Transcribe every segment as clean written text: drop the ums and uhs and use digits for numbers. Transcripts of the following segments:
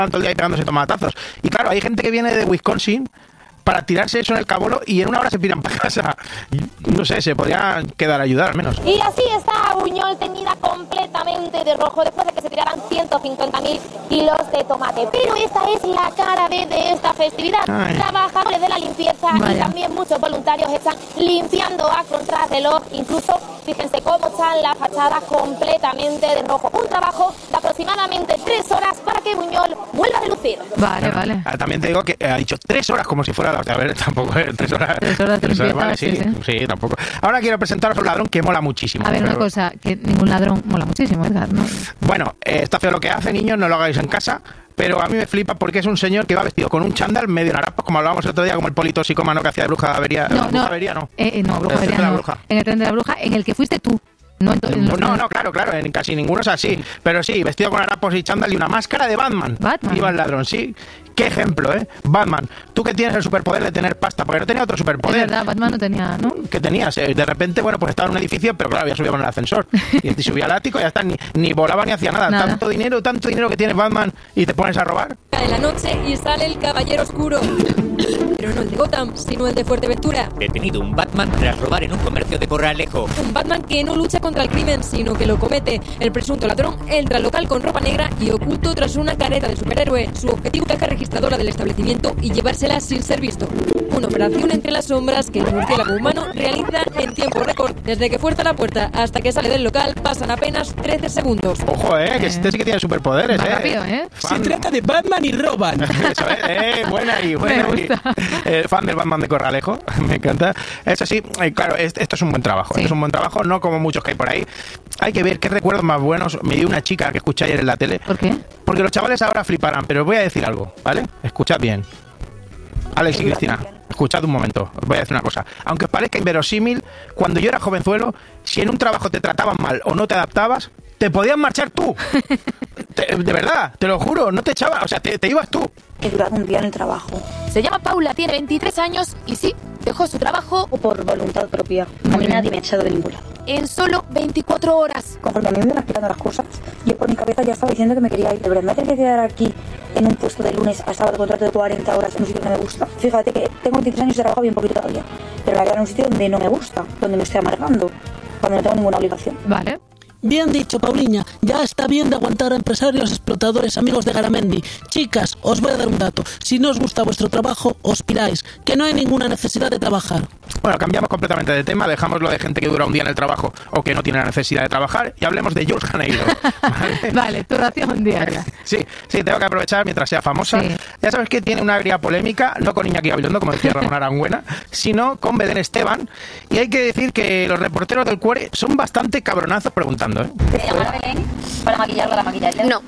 todo el día ahí pegándose tomatazos. Y claro, hay gente que viene de Wisconsin para tirarse eso en el cabolo y en una hora se piran para casa. No sé, se podría quedar a ayudar al menos. Y así está Buñol teñida completamente de rojo después de que se tiraran 150.000 kilos de tomate. Pero esta es la cara B de esta festividad. Ay. Trabajadores de la limpieza y también muchos voluntarios están limpiando a contrarreloj. Incluso, fíjense cómo están las fachadas completamente de rojo. Un trabajo de aproximadamente 3 horas para que Buñol vuelva a relucir. Vale, vale. También te digo que ha dicho 3 horas como si fuera la otra. A ver, tampoco 3 horas. 3 horas de limpieza, vale, sí, tampoco. Ahora quiero presentaros a un ladrón que mola muchísimo. A ver, una cosa, que ningún ladrón mola muchísimo, Edgar, ¿no? Bueno, está feo lo que hace, niños, no lo hagáis en casa. Pero a mí me flipa porque es un señor que va vestido con un chándal medio en harapos, como hablábamos el otro día, como el polito psicómano que hacía de bruja avería. No. ¿Bruja avería no? No, bruja avería no. En el tren de la bruja, en el que fuiste tú. No, claro, en casi ninguno es así. Pero sí, vestido con harapos y chándal y una máscara de Batman. Iba el ladrón, sí. Qué ejemplo, ¿eh? Batman, tú que tienes el superpoder de tener pasta, porque no tenía otro superpoder. Es verdad, Batman no tenía, ¿no? ¿Qué tenías? De repente, bueno, pues estaba en un edificio, pero claro, había subido con el ascensor. Y subía al ático y ya está, ni volaba ni hacía nada. Tanto dinero que tiene Batman y te pones a robar. Cae la noche y sale el Caballero Oscuro. Pero no el de Gotham, sino el de Fuerteventura. Detenido un Batman tras robar en un comercio de Corralejo. Un Batman que no lucha contra el crimen, sino que lo comete. El presunto ladrón entra al local con ropa negra y oculto tras una careta de superhéroe. Su objetivo es caja registradora del establecimiento y llevársela sin ser visto. Una operación entre las sombras que el murciélago humano realiza en tiempo récord. Desde que fuerza la puerta hasta que sale del local pasan apenas 13 segundos. Ojo, que este sí que tiene superpoderes, rápido, Se trata de Batman y roban. Eso, buena ahí. Fan del Batman de Corralejo, me encanta. Eso sí, claro, esto es un buen trabajo. Es un buen trabajo, no como muchos que hay por ahí. Hay que ver qué recuerdos más buenos me dio una chica que escuché ayer en la tele. ¿Por qué? Porque los chavales ahora fliparán, pero os voy a decir algo, ¿vale? Escuchad bien. Alex y Cristina, escuchad un momento, os voy a decir una cosa. Aunque os parezca inverosímil, cuando yo era jovenzuelo, si en un trabajo te trataban mal o no te adaptabas, te podías marchar tú. De verdad, te lo juro, no te echabas, o sea, te ibas tú. He durado un día en el trabajo. Se llama Paula, tiene 23 años y sí, dejó su trabajo por voluntad propia. A mí nadie me ha echado de ningún lado. En solo 24 horas. Conforme a mí me iban explicando las cosas, yo por mi cabeza ya estaba diciendo que me quería ir. De verdad, me tenía que quedar aquí en un puesto de lunes a sábado, contrato de 40 horas en un sitio que no me gusta. Fíjate que tengo 23 años y trabajo bien poquito todavía. Pero me voy a quedar en un sitio donde no me gusta, donde me estoy amargando, cuando no tengo ninguna obligación. Vale. Bien dicho, Pauliña. Ya está bien de aguantar a empresarios explotadores amigos de Garamendi. Chicas, os voy a dar un dato. Si no os gusta vuestro trabajo, os piráis, que no hay ninguna necesidad de trabajar. Bueno, cambiamos completamente de tema, dejamos lo de gente que dura un día en el trabajo o que no tiene la necesidad de trabajar y hablemos de Jules Janeiro. Vale, tu ración diaria. Sí, tengo que aprovechar mientras sea famosa. Sí. Ya sabes que tiene una agria polémica, no con Iñaki Gabilondo, como decía Ramón Arangüena, sino con Belén Esteban. Y hay que decir que los reporteros del Cuore son bastante cabronazos preguntando, ¿eh? ¿Te llaman a Belén para maquillarla, la maquillaje? No.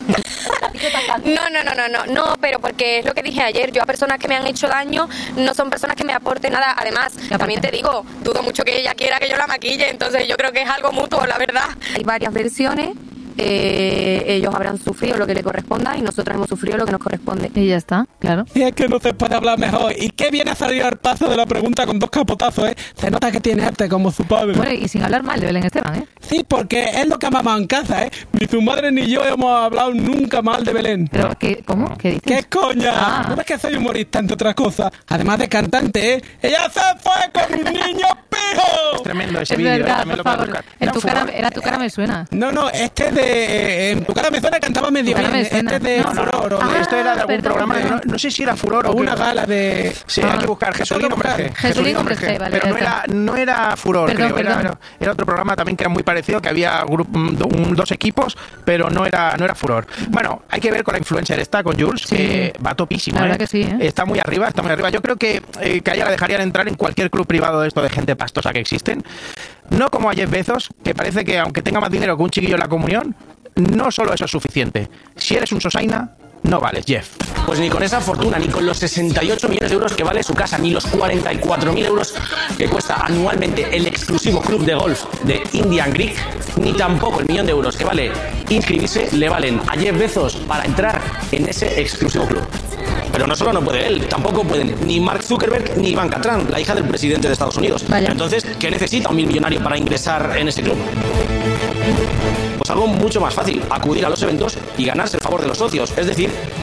No, pero porque es lo que dije ayer, yo a personas que me han hecho daño no son personas que me aporten nada. Además, también te digo, dudo mucho que ella quiera que yo la maquille, entonces yo creo que es algo mutuo, la verdad. Hay varias versiones. Ellos habrán sufrido lo que le corresponda y nosotros hemos sufrido lo que nos corresponde. Y ya está, claro. Y es que no se puede hablar mejor. Y qué bien ha salido al paso de la pregunta con 2 capotazos, ¿eh? Se nota que tiene arte como su padre. Bueno, y sin hablar mal de Belén Esteban, ¿eh? Sí, porque es lo que amamos en casa, ¿eh? Ni su madre ni yo hemos hablado nunca mal de Belén. ¿Pero qué? ¿Cómo? ¿Qué dices? ¿Qué coña? ¿No ves que soy humorista, entre otras cosas? Además de cantante, ¿eh? ¡Ella se fue con un niño pijo! Es tremendo ese vídeo, verdad, también lo puedes buscar. Era tu cara me suena. No, este es de... Tu cara me suena, cantaba medio bien. Este es de Furor. Esto era de algún programa, no sé si era Furor o una gala de... Sí, hay que buscar Jesulín Hombre G. Jesulín Hombre G, vale. Pero no era Furor, creo. Era otro programa también que era muy parecido, que había 2 equipos, pero no era Furor. Bueno, hay que ver con la influencer esta, con Jules, que va topísimo. La verdad que sí, ¿eh? Está muy arriba. Yo creo que a ella la dejarían entrar en cualquier club privado de esto de gente pastosa que existen. No como a Jeff Bezos, que parece que aunque tenga más dinero que un chiquillo en la comunión, no solo eso es suficiente. Si eres un sosaina, no vales, Jeff. Pues ni con esa fortuna, ni con los 68 millones de euros que vale su casa, ni los 44.000 euros que cuesta anualmente el exclusivo club de golf de Indian Creek, ni tampoco el 1.000.000 de euros que vale inscribirse, le valen a Jeff Bezos para entrar en ese exclusivo club. Pero no solo no puede él, tampoco pueden ni Mark Zuckerberg ni Ivanka Trump, la hija del presidente de Estados Unidos. Vaya. Entonces, ¿qué necesita un millonario para ingresar en ese club? Pues algo mucho más fácil, acudir a los eventos y ganarse el favor de los socios, es decir,